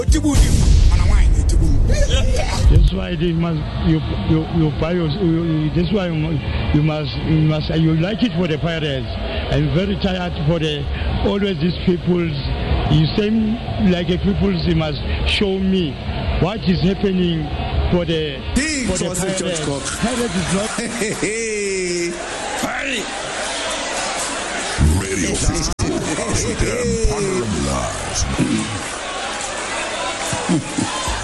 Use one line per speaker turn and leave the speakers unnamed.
That's why they must you buy that's why you must you like it for the pirates. I'm very tired for the always these peoples. You seem like a peoples. You must show me what is happening for the pirates. Pirates is not.
Radio system. Amsterdam, Live.